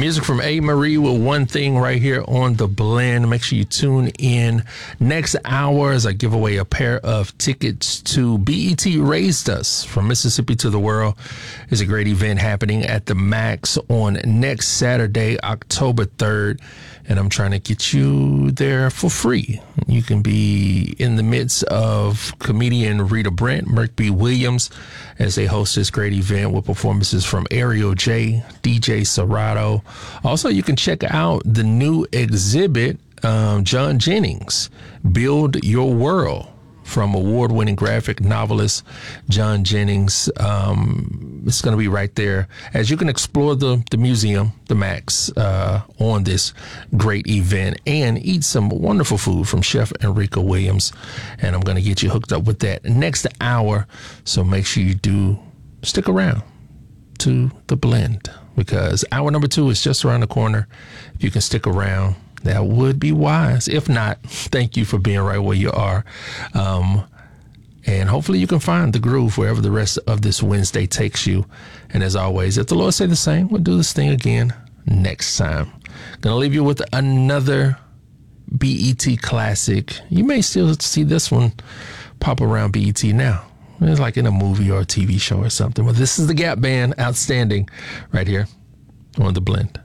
Music from A. Marie with One Thing right here on The Blend. Make sure you tune in next hour as I give away a pair of tickets to BET Raised Us from Mississippi to the World. It's a great event happening at the Max on next Saturday, October 3rd. And I'm trying to get you there for free. You can be in the midst of comedian Rita Brent, Merk B. Williams, as they host this great event with performances from Ariel J, DJ Serato. Also, you can check out the new exhibit, John Jennings, Build Your World, from award-winning graphic novelist John Jennings. It's going to be right there as you can explore the museum, the Max, on this great event and eat some wonderful food from Chef Enrico Williams. And I'm going to get you hooked up with that next hour. So make sure you do stick around to The Blend, because hour number 2 is just around the corner. If you can stick around, that would be wise. If not, thank you for being right where you are. And hopefully you can find the groove wherever the rest of this Wednesday takes you. And as always, if the Lord say the same, we'll do this thing again next time. Gonna leave you with another BET classic. You may still see this one pop around BET now. It's like in a movie or a TV show or something. But this is the Gap Band, Outstanding, right here on The Blend.